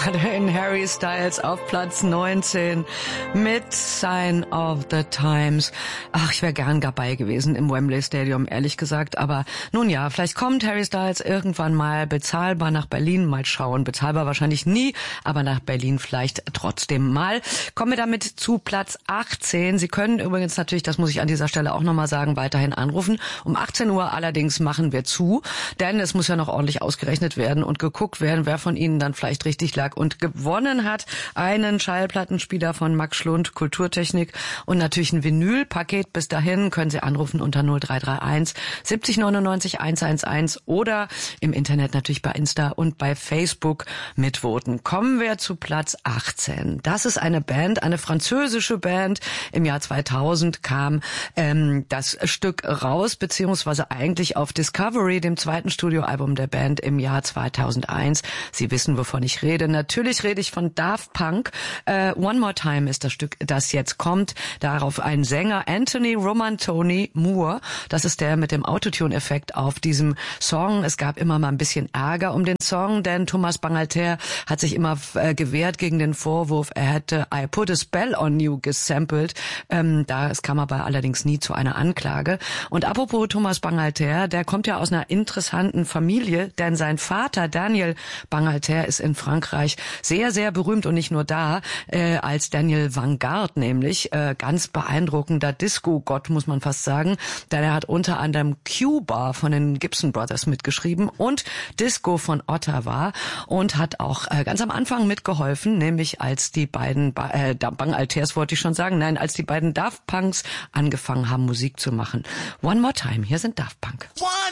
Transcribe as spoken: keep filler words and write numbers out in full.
gerade in Harry Styles auf Platz neunzehn mit Sign of the Times. Ach, ich wäre gern dabei gewesen im Wembley Stadium, ehrlich gesagt. Aber nun ja, vielleicht kommt Harry Styles irgendwann mal bezahlbar nach Berlin. Mal schauen. Bezahlbar wahrscheinlich nie, aber nach Berlin vielleicht trotzdem mal. Kommen wir damit zu Platz achtzehn. Sie können übrigens natürlich, das muss ich an dieser Stelle auch nochmal sagen, weiterhin anrufen. Um achtzehn Uhr allerdings machen wir zu, denn es muss ja noch ordentlich ausgerechnet werden und geguckt werden, wer von Ihnen dann vielleicht richtig lag und gewonnen hat. Einen Schallplattenspieler von Max Schlund, Kulturtechnik und natürlich ein Vinylpaket. Bis dahin können Sie anrufen unter null drei drei eins siebzig neunundneunzig hundertelf oder im Internet natürlich bei Insta und bei Facebook mitvoten. Kommen wir zu Platz achtzehn. Das ist eine Band, eine französische Band. Im Jahr zweitausend kam ähm, das Stück raus, beziehungsweise eigentlich auf Discovery, dem zweiten Studioalbum der Band im Jahr zweitausendeins. Sie wissen, wovon ich rede. Natürlich rede ich von Daft Punk. Äh, One More Time ist das Stück, das jetzt kommt. Darauf ein Sänger, Anthony Romantoni Moore. Das ist der mit dem Autotune-Effekt auf diesem Song. Es gab immer mal ein bisschen Ärger um den Song, denn Thomas Bangalter hat sich immer äh, gewehrt gegen den Vorwurf, er hätte I Put a Spell on You gesampelt. Ähm, da es kam aber allerdings nie zu einer Anklage. Und apropos Thomas Bangalter, der kommt ja aus einer interessanten Familie, denn sein Vater Daniel Bangalter ist in Frankreich sehr, sehr berühmt und nicht nur da, äh, als Daniel Vanguard nämlich, äh, ganz beeindruckender Disco-Gott, muss man fast sagen, denn er hat unter anderem Cuba von den Gibson Brothers mitgeschrieben und Disco von Ottawa und hat auch äh, ganz am Anfang mitgeholfen, nämlich als die beiden ba äh, Bangalters, wollte ich schon sagen, nein, als die beiden Daft Punks angefangen haben, Musik zu machen. One More Time, hier sind Daft Punk. One